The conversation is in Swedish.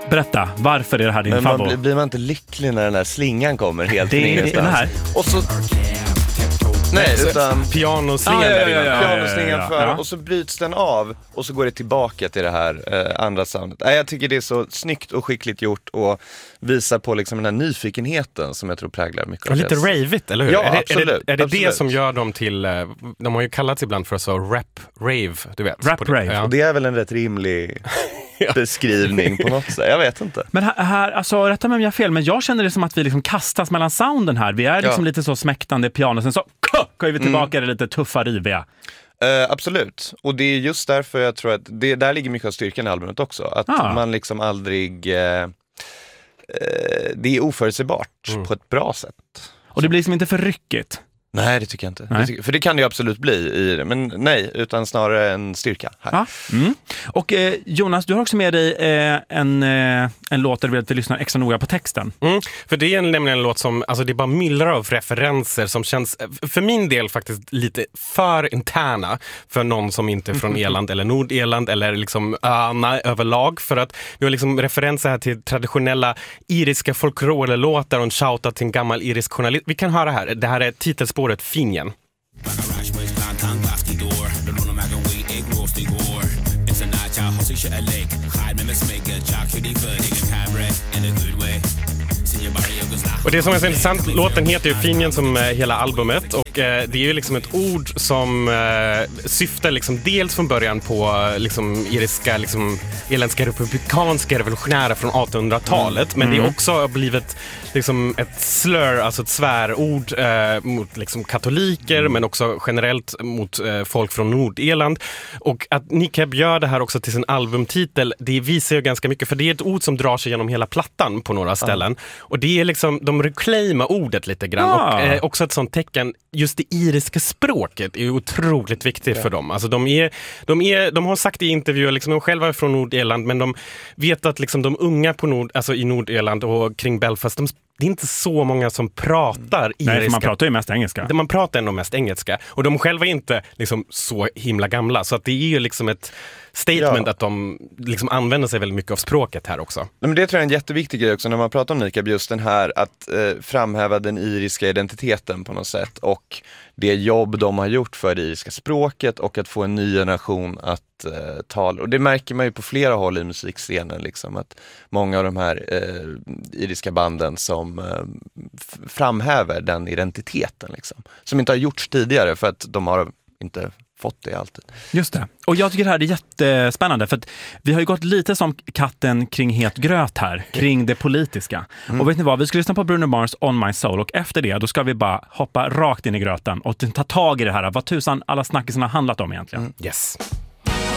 Berätta, varför är det här din favorit? Men blir man inte lycklig när den här slingan kommer helt ingenstans? Här. Och så... Nej, utan pianoslingan pianoslingan för, och så bryts den av och så går det tillbaka till det här andra soundet. Jag tycker det är så snyggt och skickligt gjort och visar på liksom den här nyfikenheten som jag tror präglar mycket. Och lite ravigt, eller hur? Ja, absolut. Är det det som gör dem till, de har ju kallats ibland för så rap-rave, du vet. Rap-rave. Ja. Och det är väl en rätt rimlig beskrivning på något sätt, jag vet inte. Men här, alltså rätta mig om jag har fel, men jag känner det som att vi liksom kastas mellan sounden här. Vi är liksom lite så smäktande piano, sen så går vi tillbaka det lite tuffa, riviga. Absolut, och det är just därför jag tror att där ligger mycket av styrkan i albumet också. Att man liksom aldrig... det är oförutsägbart på ett bra sätt. Och det blir liksom inte för ryckigt. Nej, det tycker jag inte. För det kan det ju absolut bli i det. Men nej, utan snarare en styrka här. Ja. Mm. Och Jonas, du har också med dig en låt där du vill att vi lyssnar extra noga på texten. För det är nämligen en låt som, alltså det är bara myllrar av referenser som känns, för min del faktiskt lite för interna för någon som inte är från Irland eller Nordirland eller liksom öarna överlag. För att vi har liksom referenser här till traditionella iriska folklorelåtar och en shoutout till en gammal irisk journalist. Vi kan höra här, det här är titelspåret Finjen. Och det som är så intressant, låten heter ju Finjen som hela albumet, och det är ju liksom ett ord som syftar liksom dels från början på liksom iriska, liksom irländska republikanska revolutionära från 1800-talet, men det är också blivit liksom ett slur, alltså ett svärord mot liksom katoliker, men också generellt mot folk från Nordirland. Och att Kneecap gör det här också till sin albumtitel, det visar ju ganska mycket, för det är ett ord som drar sig genom hela plattan på några ställen. Och det är liksom, de reclaimar ordet lite grann. Och också ett sånt tecken, just det iriska språket är ju otroligt viktigt för dem. Alltså de har sagt i intervjuer, liksom, de själva är från Nordirland, men de vet att liksom de unga på i Nordirland och kring Belfast, det är inte så många som pratar iriska. Nej, man pratar ju mest engelska. Man pratar ändå mest engelska. Och de själva är inte liksom så himla gamla. Så att det är ju liksom ett statement att de liksom använder sig väldigt mycket av språket här också. Men det tror jag är en jätteviktig grej också när man pratar om Kneecap, just den här att framhäva den iriska identiteten på något sätt. Och det jobb de har gjort för det iriska språket och att få en ny generation att tala. Och det märker man ju på flera håll i musikscenen, liksom, att många av de här iriska banden som framhäver den identiteten, liksom, som inte har gjorts tidigare för att de har inte fått det alltid. Just det. Och jag tycker det här är jättespännande, för att vi har ju gått lite som katten kring het gröt här, kring det politiska. Och vet ni vad, vi ska lyssna på Bruno Mars On My Soul, och efter det då ska vi bara hoppa rakt in i gröten och ta tag i det här, vad tusan alla snackisarna har handlat om egentligen. Yes.